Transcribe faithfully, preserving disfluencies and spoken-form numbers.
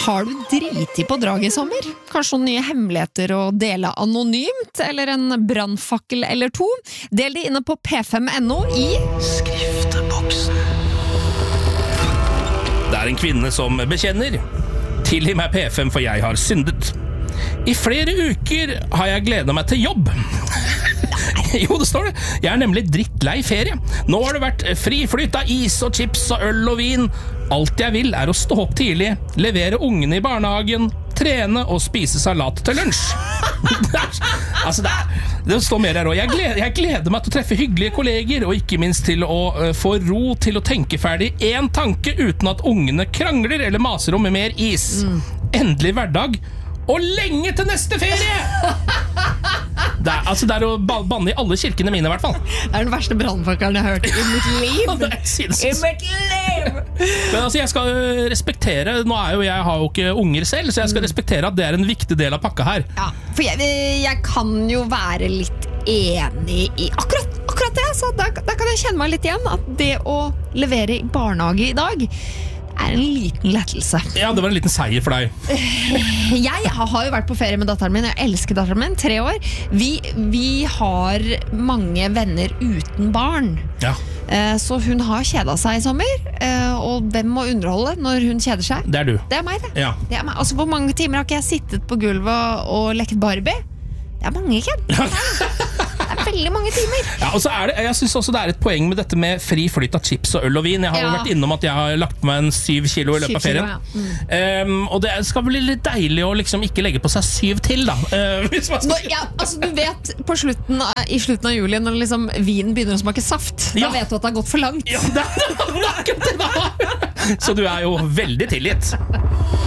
Har du driti på drag I sommer? Kanskje noen nye hemmeligheter å dele anonymt, eller en brannfakkel eller to? Del det inne på p fem punktum no I Skrifteboksen. Det er en kvinne som bekjenner. Tilgi meg P fem, for jeg har syndet. I flere uker har jeg gledet meg til jobb. Jo, det står det. Jeg er nemlig drittlei ferie. Nå har det vært fri flytt av is og chips og øl og vin. Alt jeg vil er å stå opp tidlig, levere ungene I barnehagen, trene og spise salat til lunsj. Altså, det, det står mer her også. Jeg gleder, jeg gleder meg til å treffe hyggelige kolleger, og ikke minst til å uh, få ro til å tenke ferdig en tanke uten at ungene krangler eller maser om mer is. Mm. Endelig hverdag, og lenge til neste ferie! Det er, altså, det er å banne I alle kirkene mine I hvert fall. Det er den verste brannfakkeren jeg har hørt I mitt liv. I mitt liv! Men altså, jeg skal respektere. Nå er jo jeg har jo ikke unger selv, så jeg skal respektere at det er en viktig del av pakka her. Ja, for jeg, jeg kan jo være litt enig I akkurat, akkurat det, så da, da kan jeg kjenne meg litt igjen at det å levere I barnehage I dag er en liten lettelse. Ja, det var en liten seier for deg. Jeg har jo vært på ferie med datteren min. Jeg elsker datteren min, tre år. Vi, vi har mange venner uten barn. Ja. Så hun har kjedet seg I sommer. Og hvem må underholde når hun kjeder seg? Det er du. Det er meg, det. Ja. Det er meg. Altså, hvor mange timer har ikke jeg sittet på gulvet og lekt Barbie? Det er mange, Ken. Det er veldig mange timer. Ja, og så er det, jeg synes også det er et poeng med dette med fri flytt av chips og øl og vin. Jeg har jo Ja. vært innom at jeg har lagt på meg en syv kilo I løpet av ferien. Syv kilo, ja. um, og det skal bli litt deilig å liksom ikke legge på seg syv til, da. Uh, hvis man skal... Nå, ja, altså, du vet på slutten av, I slutten av juli, når liksom vinen begynner å smake saft, Ja. da vet du at det har gått for langt. Ja, det er akkurat det da. Så du er jo veldig tilgitt.